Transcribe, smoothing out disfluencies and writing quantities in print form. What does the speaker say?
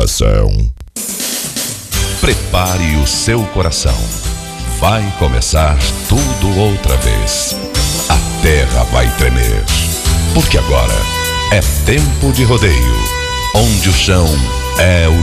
coração. Prepare o seu coração. Vai começar tudo outra vez. A terra vai tremer. Porque agora é tempo de rodeio, onde o chão é o